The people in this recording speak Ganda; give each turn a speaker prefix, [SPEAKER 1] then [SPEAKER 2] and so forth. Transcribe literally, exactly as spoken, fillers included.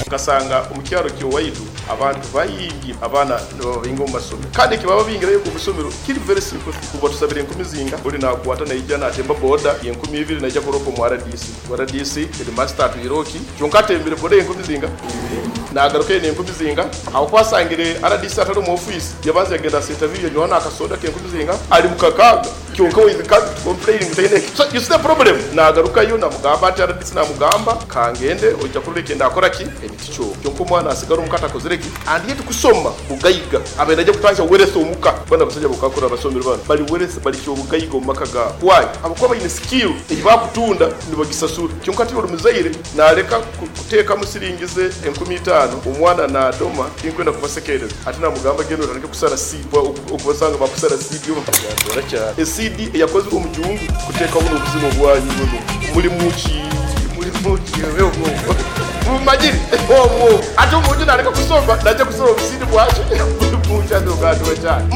[SPEAKER 1] ugasanga umukyaro kiyo waidu abantu bayingi abana baingo mu masomero kandi kibaba bingira yuko musomero kiri very simple kuba tusabire enkumi zinga uri na kuwata na ijana atemba boda enkumi ibiri na jakoropo mu R D C R D C the master to Hiroki cyonkatembere boda enkumi zinga nagaruke ne enkumi zinga aho kwasangire R D C atari mu office yabanze yagenda interview yo na akasoda ke enkumi zinga ari mukakaga kyonka with the complaining tene so you see the problem nagaruka yo na mugamba ati R D C na mugamba kangende ojja kureke ndakora ki ebiticho cyonko mwana asigara umukata kozereki and yet kusoma bugayiga abenaje kutanja werese umuka bana basajja bukakora abasomero bana bali werese bali cyo bugayiga umakaga why abakoba ine skill ibakutunda nibagisasura cyonka ati uri muzaire naleka kuteka musiringize enkumi itanu umwana na doma inkwenda kuva sekere ati na mugamba gendo ranike kusara seed ukubasanga bakusara seed yo bakagandora cyane seed yakoze mu mujungu kuteka buno ubuzima bwanyu muri muki muri muki wewe mumajiri oh oh ati umuntu nareka kusomba ndaje kusoma seed bwaje mucha ndo gado cyane